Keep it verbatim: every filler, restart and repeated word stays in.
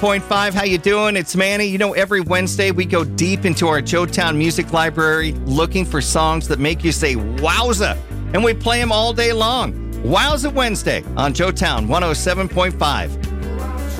point five. How you doing? It's Manny. You know, every Wednesday we go deep into our Joetown Music Library looking for songs that make you say, wowza, and we play them all day long. Wowza Wednesday on Joetown one oh seven point five.